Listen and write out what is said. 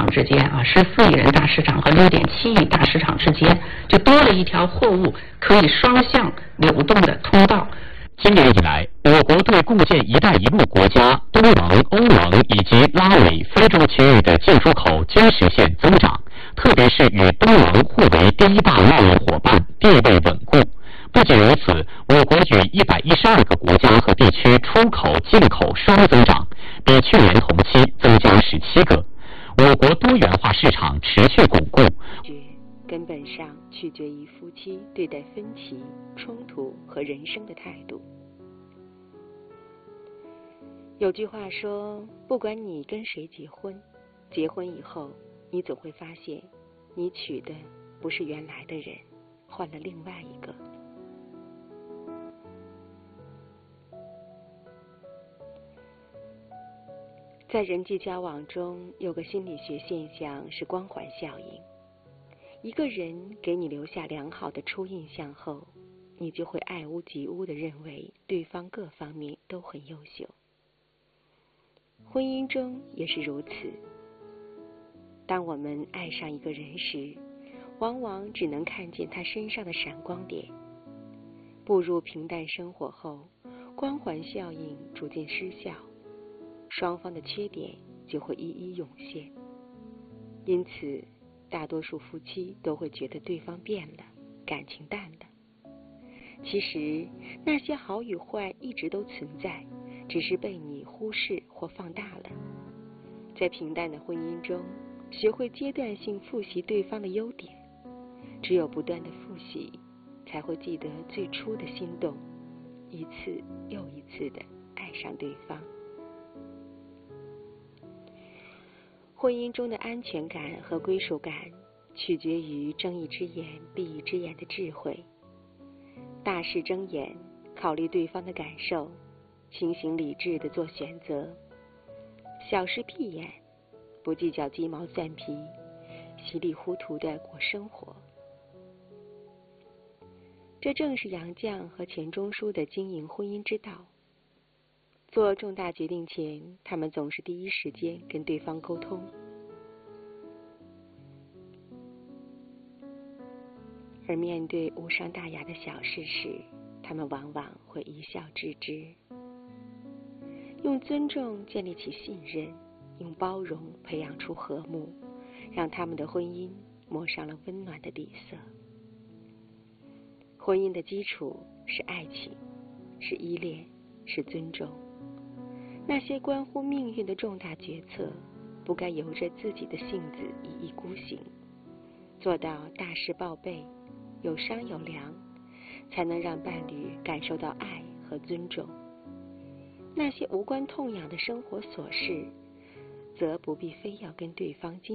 场之间啊，14亿人大市场和6.7亿大市场之间，就多了一条货物可以双向流动的通道。 今年以来，我国对共建“一带一路”国家、东盟、欧盟以及拉美、非洲区域的进出口均实现增长，特别是与东盟互为第一大贸易伙伴，地位稳固。不仅如此，我国与112个国家和地区出口、进口双增长，比去年同期增加17个。我国多元化市场持续巩固。 根本上取决于夫妻对待分歧、冲突和人生的态度。有句话说，不管你跟谁结婚，结婚以后，你总会发现，你娶的不是原来的人，换了另外一个。在人际交往中，有个心理学现象是光环效应。一个人给你留下良好的初印象后，你就会爱屋及乌地认为对方各方面都很优秀。婚姻中也是如此。当我们爱上一个人时，往往只能看见他身上的闪光点。步入平淡生活后，光环效应逐渐失效，双方的缺点就会一一涌现。因此，大多数夫妻都会觉得对方变了，感情淡了。其实，那些好与坏一直都存在，只是被你忽视或放大了。在平淡的婚姻中，学会阶段性复习对方的优点，只有不断的复习，才会记得最初的心动，一次又一次的爱上对方。婚姻中的安全感和归属感取决于睁一只眼闭一只眼的智慧。大事睁眼，考虑对方的感受，清醒理智地做选择；小事闭眼，不计较鸡毛蒜皮，稀里糊涂地过生活。这正是杨绛和钱钟书的经营婚姻之道。做重大决定前，他们总是第一时间跟对方沟通。而面对无伤大雅的小事时，他们往往会一笑置之。用尊重建立起信任，用包容培养出和睦，让他们的婚姻抹上了温暖的底色。婚姻的基础是爱情，是依恋，是尊重。那些关乎命运的重大决策，不该由着自己的性子一意孤行，做到大事报备，有商有量，才能让伴侣感受到爱和尊重。那些无关痛痒的生活琐事，则不必非要跟对方